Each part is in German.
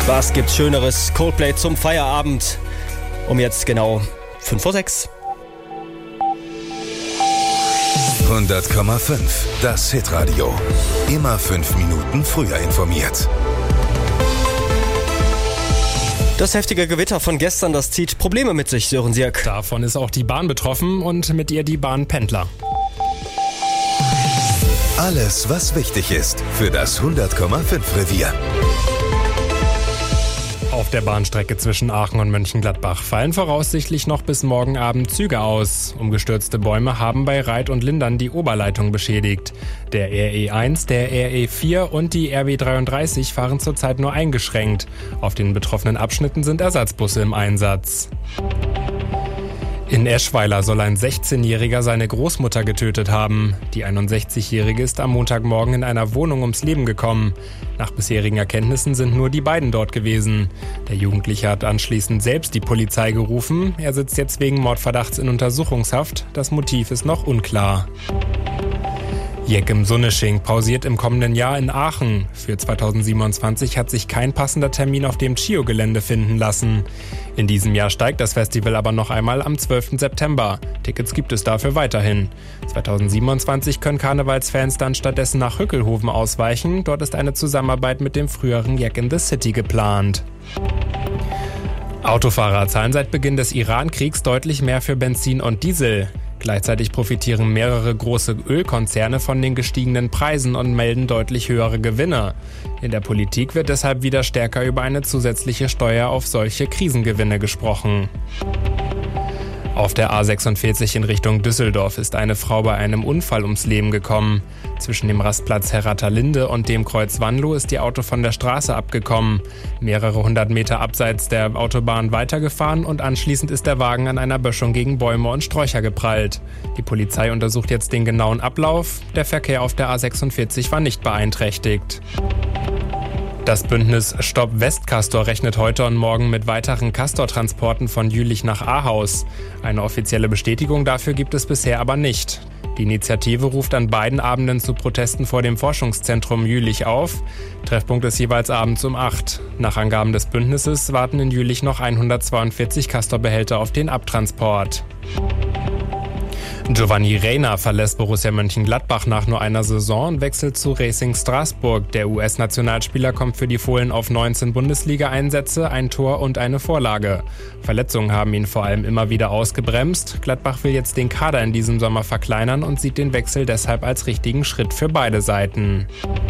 Was gibt's Schöneres? Coldplay zum Feierabend. Um jetzt genau 5:06. 100,5. Das Hitradio. Immer 5 Minuten früher informiert. Das heftige Gewitter von gestern, das zieht Probleme mit sich, Sören Sierk. Davon ist auch die Bahn betroffen und mit ihr die Bahnpendler. Alles, was wichtig ist für das 100,5 Revier. Auf der Bahnstrecke zwischen Aachen und Mönchengladbach fallen voraussichtlich noch bis morgen Abend Züge aus. Umgestürzte Bäume haben bei Reit und Lindern die Oberleitung beschädigt. Der RE1, der RE4 und die RB 33 fahren zurzeit nur eingeschränkt. Auf den betroffenen Abschnitten sind Ersatzbusse im Einsatz. In Eschweiler soll ein 16-Jähriger seine Großmutter getötet haben. Die 61-Jährige ist am Montagmorgen in einer Wohnung ums Leben gekommen. Nach bisherigen Erkenntnissen sind nur die beiden dort gewesen. Der Jugendliche hat anschließend selbst die Polizei gerufen. Er sitzt jetzt wegen Mordverdachts in Untersuchungshaft. Das Motiv ist noch unklar. Joachim Sunnesching pausiert im kommenden Jahr in Aachen. Für 2027 hat sich kein passender Termin auf dem Chio-Gelände finden lassen. In diesem Jahr steigt das Festival aber noch einmal am 12. September. Tickets gibt es dafür weiterhin. 2027 können Karnevalsfans dann stattdessen nach Hückelhoven ausweichen. Dort ist eine Zusammenarbeit mit dem früheren Jack in the City geplant. Autofahrer zahlen seit Beginn des Iran-Kriegs deutlich mehr für Benzin und Diesel. Gleichzeitig profitieren mehrere große Ölkonzerne von den gestiegenen Preisen und melden deutlich höhere Gewinne. In der Politik wird deshalb wieder stärker über eine zusätzliche Steuer auf solche Krisengewinne gesprochen. Auf der A46 in Richtung Düsseldorf ist eine Frau bei einem Unfall ums Leben gekommen. Zwischen dem Rastplatz Herrathalinde und dem Kreuz Wanlo ist die Auto von der Straße abgekommen. Mehrere hundert Meter abseits der Autobahn weitergefahren und anschließend ist der Wagen an einer Böschung gegen Bäume und Sträucher geprallt. Die Polizei untersucht jetzt den genauen Ablauf. Der Verkehr auf der A46 war nicht beeinträchtigt. Das Bündnis Stopp Westcastor rechnet heute und morgen mit weiteren Castor-Transporten von Jülich nach Ahaus. Eine offizielle Bestätigung dafür gibt es bisher aber nicht. Die Initiative ruft an beiden Abenden zu Protesten vor dem Forschungszentrum Jülich auf. Treffpunkt ist jeweils abends um 8. Nach Angaben des Bündnisses warten in Jülich noch 142 Castor-Behälter auf den Abtransport. Giovanni Reyna verlässt Borussia Mönchengladbach nach nur einer Saison und wechselt zu Racing Straßburg. Der US-Nationalspieler kommt für die Fohlen auf 19 Bundesliga-Einsätze, ein Tor und eine Vorlage. Verletzungen haben ihn vor allem immer wieder ausgebremst. Gladbach will jetzt den Kader in diesem Sommer verkleinern und sieht den Wechsel deshalb als richtigen Schritt für beide Seiten.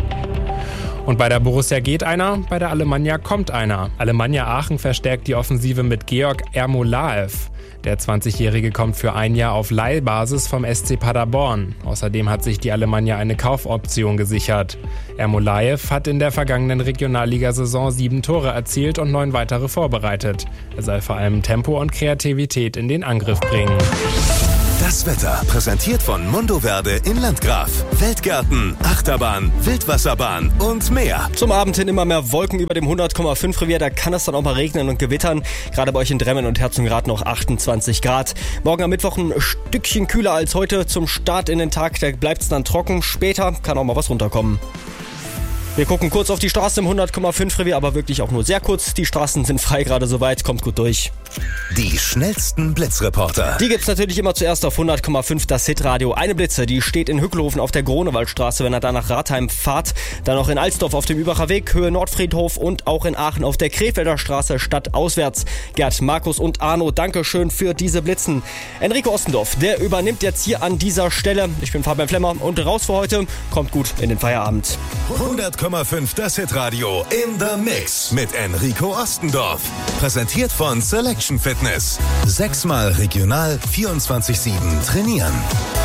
Und bei der Borussia geht einer, bei der Alemannia kommt einer. Alemannia Aachen verstärkt die Offensive mit Georg Ermolaev. Der 20-Jährige kommt für ein Jahr auf Leihbasis vom SC Paderborn. Außerdem hat sich die Alemannia eine Kaufoption gesichert. Ermolaev hat in der vergangenen Regionalligasaison 7 Tore erzielt und 9 weitere vorbereitet. Er soll vor allem Tempo und Kreativität in den Angriff bringen. Das Wetter präsentiert von Mundo Verde in Landgraf. Feldgärten, Achterbahn, Wildwasserbahn und mehr. Zum Abend hin immer mehr Wolken über dem 100,5 Revier. Da kann es dann auch mal regnen und gewittern. Gerade bei euch in Dremmen und Herzogenrath noch 28 Grad. Morgen am Mittwoch ein Stückchen kühler als heute. Zum Start in den Tag, da bleibt es dann trocken. Später kann auch mal was runterkommen. Wir gucken kurz auf die Straße im 100,5 Revier, aber wirklich auch nur sehr kurz. Die Straßen sind frei gerade soweit, kommt gut durch. Die schnellsten Blitzreporter. Die gibt's natürlich immer zuerst auf 100,5 das Hitradio. Eine Blitze, die steht in Hückelhoven auf der Grunewaldstraße, wenn ihr da nach Rathheim fahrt. Dann noch in Alsdorf auf dem Übacher Weg, Höhe Nordfriedhof und auch in Aachen auf der Krefelder Straße stadtauswärts. Gerd, Markus und Arno, Dankeschön für diese Blitzen. Enrico Ostendorf, der übernimmt jetzt hier an dieser Stelle. Ich bin Fabian Flemmer und raus für heute. Kommt gut in den Feierabend. 100,5 das Hitradio in the Mix mit Enrico Ostendorf. Präsentiert von Selection Fitness. 6-mal regional 24/7 trainieren.